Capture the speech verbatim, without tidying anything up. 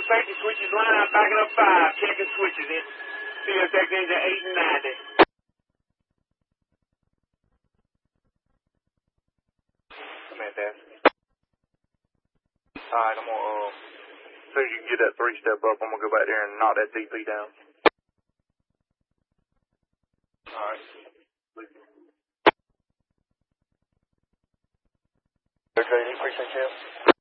safety switches line, backing up five, checking switches in. C S X engine eight and ninety. Fantastic. Alright, I'm gonna, uh, as soon as you can get that three step up, I'm gonna go back there and knock that D P down. Alright. Okay, appreciate you.